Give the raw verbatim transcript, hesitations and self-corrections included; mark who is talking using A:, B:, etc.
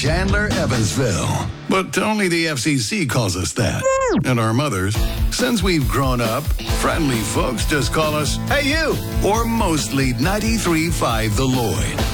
A: Chandler, Evansville. But only the F C C calls us that. And our mothers. Since we've grown up, friendly folks just call us, "Hey, you!" Or mostly ninety-three point five The Lloyd.